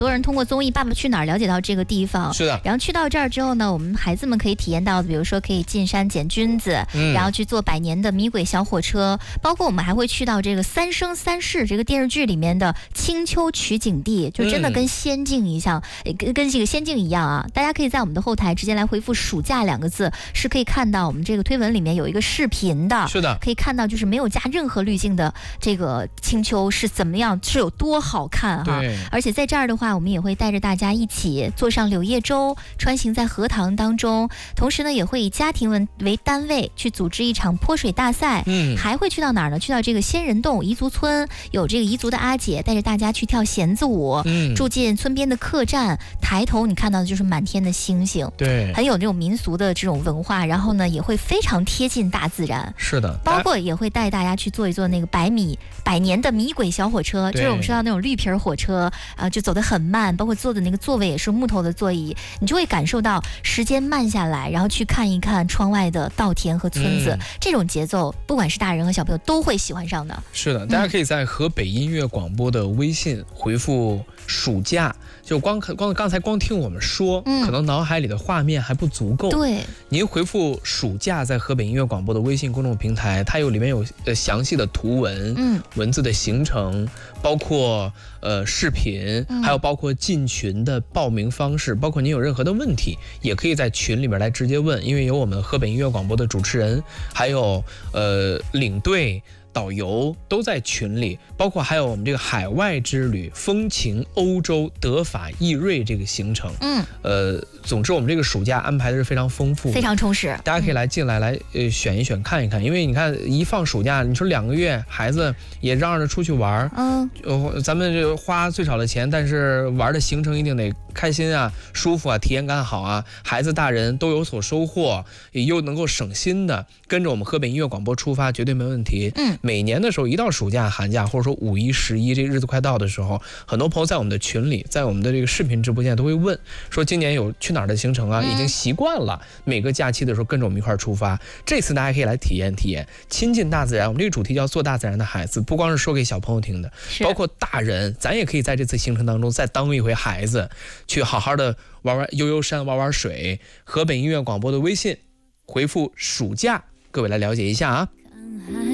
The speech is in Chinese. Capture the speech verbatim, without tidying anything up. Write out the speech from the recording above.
多人通过综艺《爸爸去哪儿》了解到这个地方， 是的。 然后去到这儿之后呢，我们孩子们可以体验到，比如说可以进山捡菌子，嗯、然后去坐百年的米轨小火车，包括我们还会去到这个《三生三世》这个电视剧里面的青丘取景地，就真的跟仙境一样，嗯、跟跟这个仙境一样啊！大家可以在我们的后台直接来回复“暑假”两个字，是可以看到我们这个推文里面有一个视频的， 是的， 可以看到就是没有加任何滤镜的这个青丘是怎么样，是有多好看哈！ 对， 而且在这儿的话，我们也会带着大家一起坐上柳叶舟，穿行在荷塘当中，同时呢，也会以家庭为为单位去组织一场泼水大赛。嗯，还会去到哪儿呢？去到这个仙人洞彝族村，有这个彝族的阿姐带着大家去跳弦子舞。嗯，住进村边的客栈，抬头你看到的就是满天的星星。 对， 很有这种民俗的这种文化，然后呢，也会非常贴近大自然。 是的， 包括也会带大家去坐一坐那个百米百年的米轨小火车，就是我们说到那种绿皮火车啊、呃，就走得很慢，包括坐的那个座位也是木头的座椅，你就会感受到时间慢下来，然后去看一看窗外的稻田和村子，嗯、这种节奏，不管是大人和小朋友都会喜欢上的。 是的，大家可以在河北音乐广播的微信回复“暑假”，就光光刚才光听我们说，嗯、可能脑海里的画面还不足够。 对，您回复“暑假”在河北音乐广播的微信公众平台，它有里面有呃详细的图文，嗯，文字的形成，包括呃视频，嗯、还有包括进群的报名方式，包括您有任何的问题，也可以在群里面来直接问，因为有我们河北音乐广播的主持人，还有呃领队。导游都在群里，包括还有我们这个海外之旅风情欧洲德法意瑞这个行程，嗯，呃，总之我们这个暑假安排的是非常丰富， 非常充实， 大家可以来进来、嗯、来呃选一选看一看，因为你看一放暑假，你说两个月孩子也嚷嚷着出去玩，嗯，呃，咱们这花最少的钱，但是玩的行程一定得开心啊、舒服啊、体验感好啊，孩子大人都有所收获，也又能够省心的，跟着我们河北音乐广播出发绝对没问题，嗯。每年的时候，一到暑假、寒假，或者说五一、十一这日子快到的时候，很多朋友在我们的群里，在我们的这个视频直播间都会问，说今年有去哪儿的行程啊？已经习惯了每个假期的时候跟着我们一块儿出发。这次大家可以来体验体验，亲近大自然。我们这个主题叫做大自然的孩子，不光是说给小朋友听的，包括大人，咱也可以在这次行程当中再当一回孩子，去好好的玩玩游游山、玩玩水。河北音乐广播的微信回复暑假，各位来了解一下啊。